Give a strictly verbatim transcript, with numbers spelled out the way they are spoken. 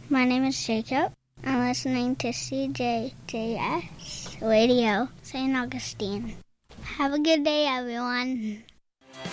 My name is Jacob. I'm listening to C J J S Radio, Saint Augustine. Have a good day, everyone.